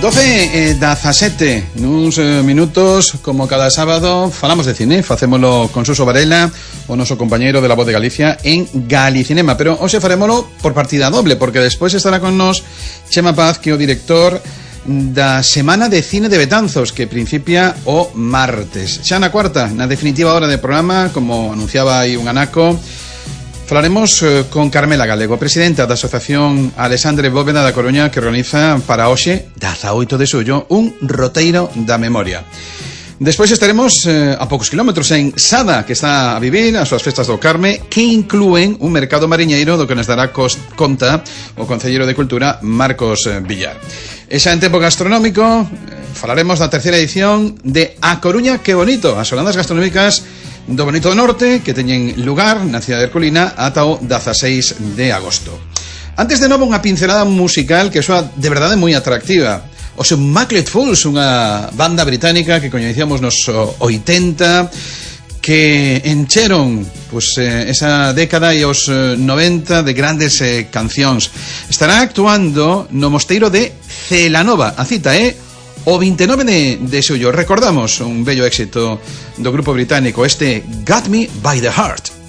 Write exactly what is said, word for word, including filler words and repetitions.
doce e dezasete, nuns eh, minutos, como cada sábado, falamos de cine, facémolo con Suso Varela, o noso compañeiro de La Voz de Galicia, en Galicinema, pero hoxe farémolo por partida doble, porque despois estará con nos Chema Paz, que é o director da Semana de Cine de Betanzos, que principia o martes. Xa na cuarta, na definitiva hora de programa, como anunciaba aí un anaco, falaremos eh, con Carmela Galego, presidenta da Asociación Alexandre Bóveda da Coruña, que organiza para hoxe, dezaoito de xullo, un roteiro da memoria. Despois estaremos eh, a poucos kilómetros en Sada, que está a vivir as súas festas do Carme, que inclúen un mercado mariñeiro do que nos dará cos, conta o concelleiro de Cultura, Marcos eh, Villar. E xa en tempo gastronómico, eh, falaremos da terceira edición de A Coruña que bonito, as xornadas gastronómicas do Bonito do Norte, que teñen lugar na cidade de Herculina ata o dezaseis de agosto. Antes de novo, unha pincelada musical que soa de verdade moi atractiva. Os Immaculate Fools, unha banda británica que coñecíamos nos oitenta, que encheron pues, eh, esa década e os eh, noventa de grandes eh, cancións. Estará actuando no mosteiro de Celanova. A cita é o vinte e nove de xullo. Recordamos un bello éxito do grupo británico, este Got Me by the Heart.